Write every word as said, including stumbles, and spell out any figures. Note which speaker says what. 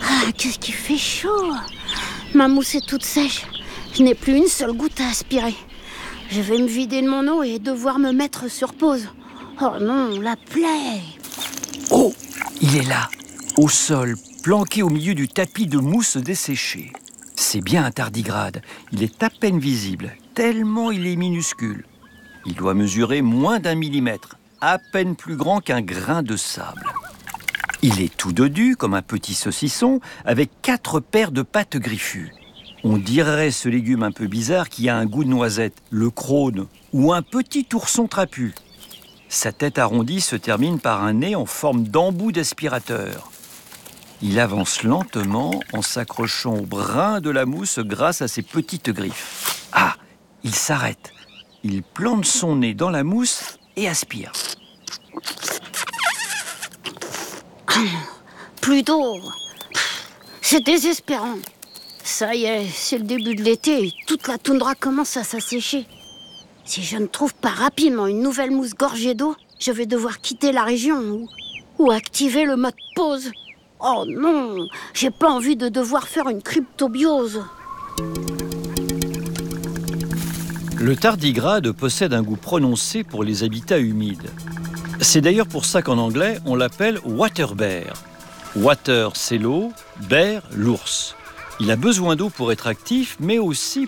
Speaker 1: Ah, qu'est-ce qui fait chaud! Ma mousse est toute sèche. Je n'ai plus une seule goutte à aspirer. Je vais me vider de mon eau et devoir me mettre sur pause. Oh non, la plaie!
Speaker 2: Oh, il est là, au sol, planqué au milieu du tapis de mousse desséchée. C'est bien un tardigrade. Il est à peine visible, tellement il est minuscule. Il doit mesurer moins d'un millimètre, à peine plus grand qu'un grain de sable. Il est tout dodu comme un petit saucisson, avec quatre paires de pattes griffues. On dirait ce légume un peu bizarre qui a un goût de noisette, le crône, ou un petit ourson trapu. Sa tête arrondie se termine par un nez en forme d'embout d'aspirateur. Il avance lentement en s'accrochant au brin de la mousse grâce à ses petites griffes. Ah, il s'arrête. Il plante son nez dans la mousse et aspire.
Speaker 1: Plus d'eau. C'est désespérant. Ça y est, c'est le début de l'été et toute la toundra commence à s'assécher. Si je ne trouve pas rapidement une nouvelle mousse gorgée d'eau, je vais devoir quitter la région ou, ou activer le mode pause. Oh non, j'ai pas envie de devoir faire une cryptobiose.
Speaker 2: Le tardigrade possède un goût prononcé pour les habitats humides. C'est d'ailleurs pour ça qu'en anglais, on l'appelle water bear. Water, c'est l'eau, bear, l'ours. Il a besoin d'eau pour être actif, mais aussi